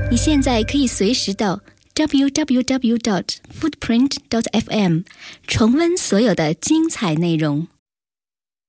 你现在可以随时到 www.footprint.fm 重温所有的精彩内容。